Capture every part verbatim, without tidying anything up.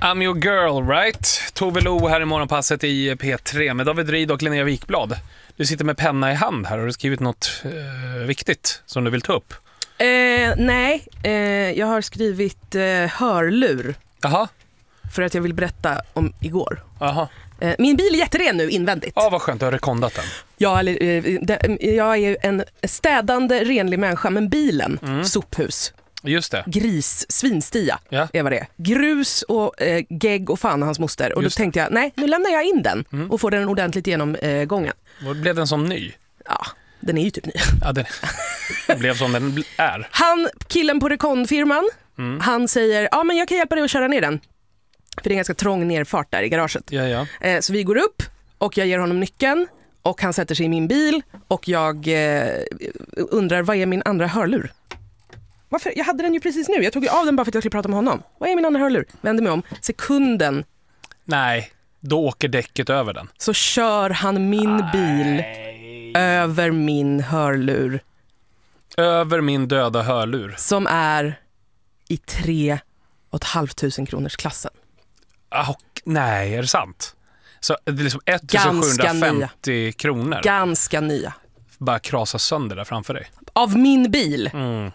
I'm your girl, right? Tove Lo här i morgonpasset i P tre med David Ryd och Linnea Wikblad. Du sitter med penna i hand här och har skrivit något eh, viktigt som du vill ta upp. Eh, nej, eh, jag har skrivit eh, hörlur. Jaha. För att jag vill berätta om igår. Jaha. Eh, min bil är jätteren nu invändigt. Ja, vad skönt, du har rekondat den. Ja, eller, eh, det, jag är en städande, renlig människa, men bilen, mm. sophus. Just det. Gris, svinstia, ja. är vad det är. Grus och eh, gegg och fan hans moster. Och Just då tänkte jag, nej, nu lämnar jag in den mm. och får den ordentligt genom eh, gången. Och blev den som ny? Ja, den är ju typ ny. Ja, den blev som den är. Han, killen på rekonfirman, mm. han säger, ja men jag kan hjälpa dig att köra ner den. För det är en ganska trång nerfart där i garaget. Ja, ja. Eh, så vi går upp och jag ger honom nyckeln och han sätter sig i min bil och jag eh, undrar, vad är min andra hörlur? Varför? Jag hade den ju precis nu. Jag tog av den bara för att jag skulle prata med honom. Vad är min andra hörlur? Vänder mig om. Sekunden. Nej, då åker däcket över den. Så kör han min Nej. bil över min hörlur. Över min döda hörlur. Som är i tre och ett halvt tusen kronors klassen. Ah, nej, är det sant? Så det är liksom ettusensjuhundrafemtio kronor. Ganska nya. Bara krasa sönder där framför dig. Av min bil. Mm.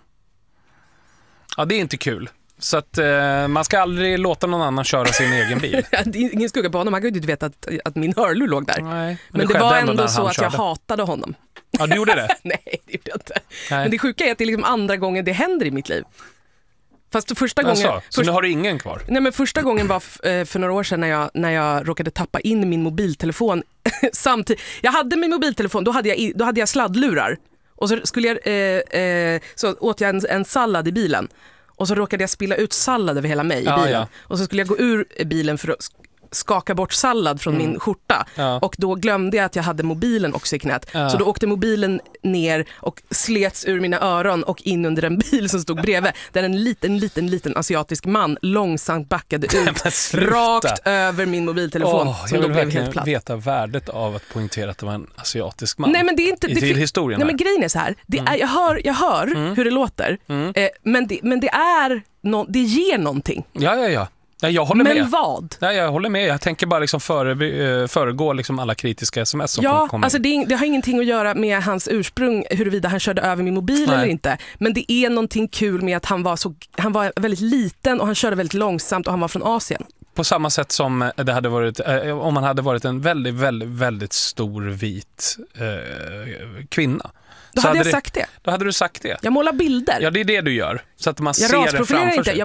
Ja, det är inte kul. Så att eh, man ska aldrig låta någon annan köra sin egen bil. Det är ingen skugga på honom. Han kunde inte veta att, att min hörlur låg där. Nej, men, men det, det var ändå ändå så att körde. jag hatade honom. Ja, du gjorde det? Nej, det gjorde jag inte. Nej. Men det sjuka är att det är liksom andra gången det händer i mitt liv. Fast första gången... Alltså, så först, nu har du ingen kvar? Nej, men första gången var f- för några år sedan när jag, när jag råkade tappa in min mobiltelefon samtidigt. Jag hade min mobiltelefon, då hade jag, då hade jag sladdlurar. Och så skulle jag, eh, eh, så åt jag en, en sallad i bilen. Och så råkade jag spilla ut sallad över hela mig i ja, bilen. Ja. Och så skulle jag gå ur bilen för att skaka bort sallad från mm. min skjorta. Ja. Och då glömde jag att jag hade mobilen också i knät. Ja. Så då åkte mobilen ner och slets ur mina öron och in under en bil som stod bredvid. Där en liten, liten, liten asiatisk man långsamt backade ut rakt över min mobiltelefon. Oh, som jag då vill blev verkligen helt platt. veta värdet av att poängtera att det var en asiatisk man. Nej, men det är inte, I det, till historien. Nej, men grejen är så här. Det mm. är, jag hör, jag hör mm. hur det låter. Mm. Eh, men, det, men det är no, det ger någonting. Ja, ja, ja. Ja, jag håller men med. vad? Ja, jag håller med. Jag tänker bara liksom före, föregå liksom alla kritiska sms som ja, kommer. Alltså det, det har ingenting att göra med hans ursprung, huruvida han körde över min mobil Nej. eller inte. Men det är någonting kul med att han var, så, han var väldigt liten och han körde väldigt långsamt och han var från Asien. På samma sätt som det hade varit eh, om man hade varit en väldigt, väldigt, väldigt stor vit eh, kvinna. Då så hade jag det, sagt det. Då hade du sagt det. Jag målar bilder. Ja, det är det du gör. Så att man jag ser det framför inte. sig.